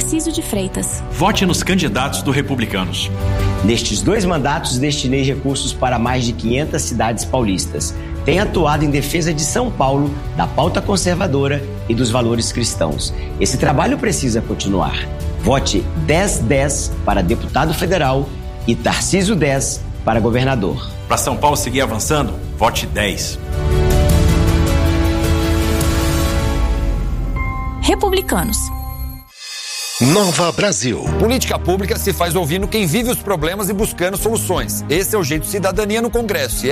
Tarcísio de Freitas. Vote nos candidatos do Republicanos. Nestes 2 mandatos, destinei recursos para mais de 500 cidades paulistas. Tenho atuado em defesa de São Paulo, da pauta conservadora e dos valores cristãos. Esse trabalho precisa continuar. Vote 1010 para deputado federal e Tarcísio 10 para governador. Para São Paulo seguir avançando, vote 10. Republicanos. Nova Brasil. Política pública se faz ouvindo quem vive os problemas e buscando soluções. Esse é o Jeito Cidadania no Congresso.